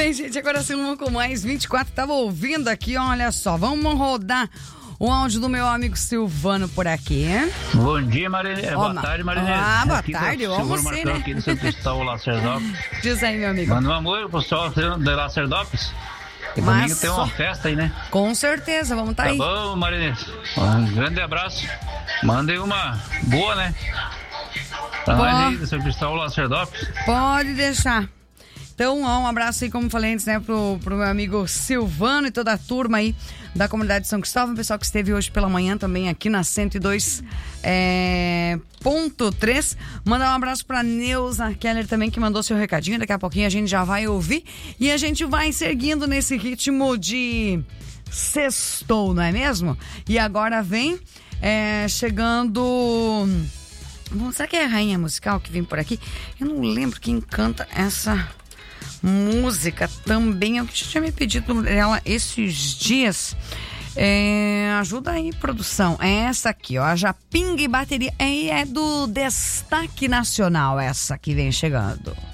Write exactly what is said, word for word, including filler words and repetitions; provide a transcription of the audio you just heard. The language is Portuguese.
bem, gente, agora sim, um com mais vinte e quatro, tava ouvindo aqui, olha só, vamos rodar o áudio do meu amigo Silvano por aqui. Bom dia, Marinês. Oh, boa ma... tarde, Marinês. Ah, boa aqui tarde, ó você, né? Aqui do São Cristóvão, Lacerdópolis. Diz aí, meu amigo. Manda um amor pro pessoal de Lacerdópolis. E Mas domingo tem uma só... festa aí, né? Com certeza, vamos tá, tá aí. Tá bom, Marinês. Um grande abraço. Mandem uma boa, né? Pra nós aí do São Cristóvão, Lacerdópolis. Pode deixar. Então, um abraço aí, como falei antes, né, pro, pro meu amigo Silvano e toda a turma aí da comunidade de São Cristóvão, o pessoal que esteve hoje pela manhã também aqui na cento e dois ponto três. Mandar um abraço pra Neuza Keller também, que mandou seu recadinho. Daqui a pouquinho a gente já vai ouvir e a gente vai seguindo nesse ritmo de sextou, não é mesmo? E agora vem é, chegando... Bom, será que é a rainha musical que vem por aqui? Eu não lembro quem canta essa música também. Eu tinha me pedido ela esses dias. É, ajuda aí, produção. É essa aqui, ó. A Japinga e Bateria. É, é do Destaque Nacional, essa que vem chegando.